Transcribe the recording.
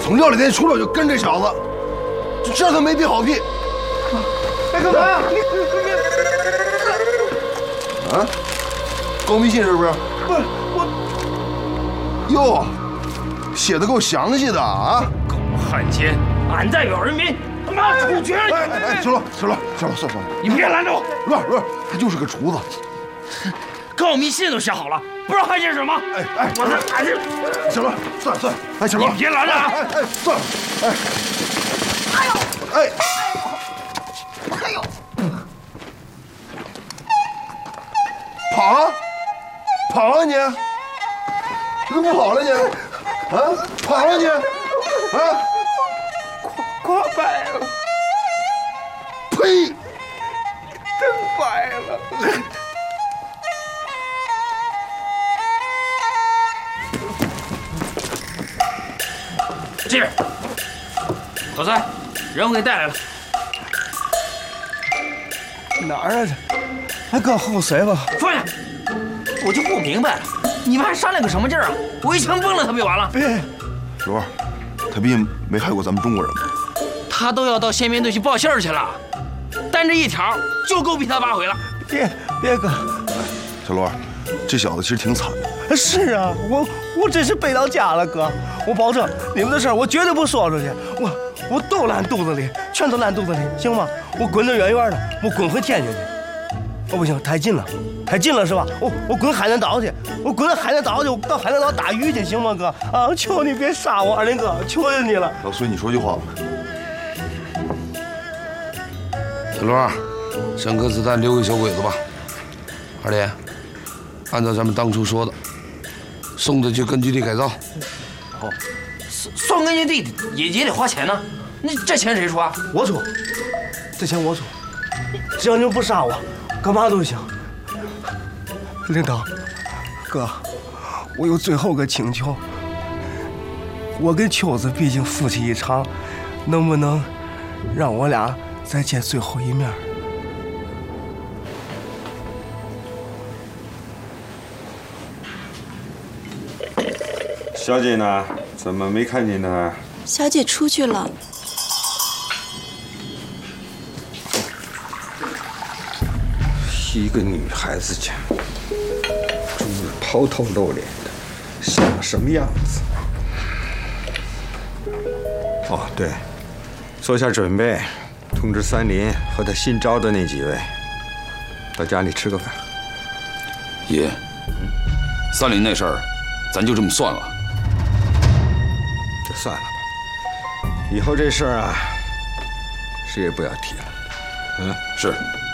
从料理店出来就跟这小子，就知道他没地好屁。 哎，干嘛呀？ 啊？告密信是不是？ 不是我。 哟，写的够详细的啊！ 狗汉奸，俺代表人民他妈处决！ 哎，行了，算了， 你别拦着我！ 乱，他就是个厨子。 告密信都写好了，不知道还写什么？我这还是行了，算，哎，小罗， 你别拦着啊！ 算了，哎呦，跑啊你！你怎么跑了你？啊，跑了你！啊， 夸白了， 呸！ 真白了。 这边，老三，人我给带来了。 哪儿啊？还搁后谁吧？ 放下！我就不明白了，你们还商量个什么劲儿啊？我一枪崩了他不就完了？ 别， 罗，他毕竟没害过咱们中国人吧？ 他都要到宪兵队去报信儿去了，单这一条就够毙他8回了。 别哥， 小罗，这小子其实挺惨的。 是啊，我真是背到家了，哥，我保证你们的事儿我绝对不说出去，我都烂肚子里，全都烂肚子里，行吗？我滚得远远的，我滚回天津去。哦，不行，太近了是吧？我滚海南岛去，我到海南岛打鱼去，行吗，哥？啊，求你别杀我，二林哥，求求你了。 老孙，你说句话吧。 小罗，剩颗子弹留给小鬼子吧。二林，按照咱们当初说的，送他去根据地改造。 好，送根据地也得花钱呢。那这钱谁出啊？ 我出，这钱我出，只要你们不杀我，干嘛都行。领导，哥，我有最后个请求，我跟秋子毕竟夫妻一场，能不能让我俩再见最后一面？ 小姐呢？怎么没看见呢？ 小姐出去了。 一个女孩子家，这么抛头露脸的，像什么样子？哦，对，做下准备，通知三林和他新招的那几位，到家里吃个饭。 爷，三林那事儿，咱就这么算了。 就算了吧，以后这事儿啊，谁也不要提了。 是。